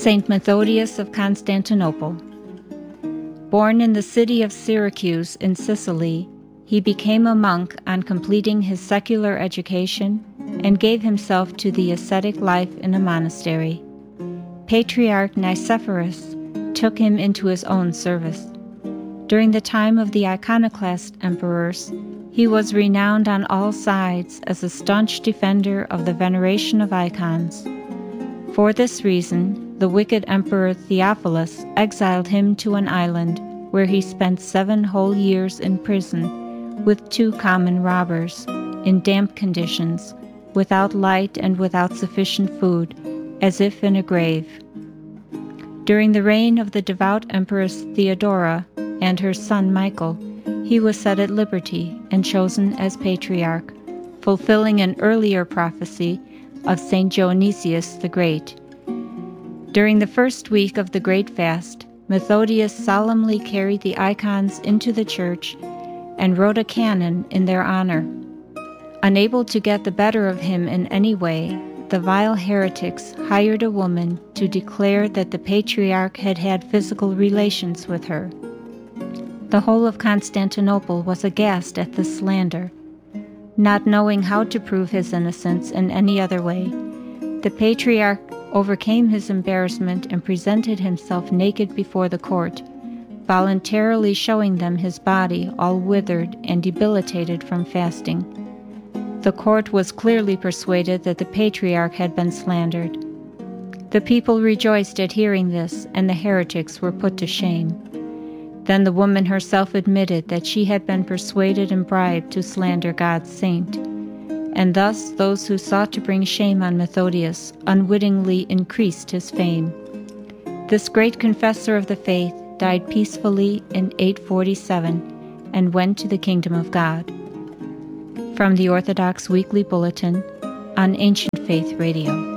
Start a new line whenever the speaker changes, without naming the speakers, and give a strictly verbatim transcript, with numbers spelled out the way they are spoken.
Saint Methodius of Constantinople. Born in the city of Syracuse in Sicily, he became a monk on completing his secular education and gave himself to the ascetic life in a monastery. Patriarch Nicephorus took him into his own service. During the time of the iconoclast emperors, he was renowned on all sides as a staunch defender of the veneration of icons. For this reason, the wicked Emperor Theophilus exiled him to an island where he spent seven whole years in prison with two common robbers, in damp conditions, without light and without sufficient food, as if in a grave. During the reign of the devout Empress Theodora and her son Michael, he was set at liberty and chosen as patriarch, fulfilling an earlier prophecy of Saint Dionysius the Great. During the first week of the Great Fast, Methodius solemnly carried the icons into the church and wrote a canon in their honor. Unable to get the better of him in any way, the vile heretics hired a woman to declare that the patriarch had had physical relations with her. The whole of Constantinople was aghast at this slander. Not knowing how to prove his innocence in any other way, the patriarch overcame his embarrassment and presented himself naked before the court, voluntarily showing them his body all withered and debilitated from fasting. The court was clearly persuaded that the patriarch had been slandered. The people rejoiced at hearing this, and the heretics were put to shame. Then the woman herself admitted that she had been persuaded and bribed to slander God's saint, and thus those who sought to bring shame on Methodius unwittingly increased his fame. This great confessor of the faith died peacefully in eight forty-seven and went to the kingdom of God. From the Orthodox Weekly Bulletin on Ancient Faith Radio.